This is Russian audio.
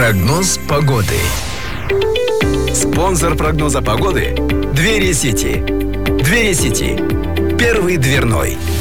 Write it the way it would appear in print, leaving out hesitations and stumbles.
Прогноз погоды. Спонсор прогноза погоды — Двери Сити. Двери Сити. Первый дверной.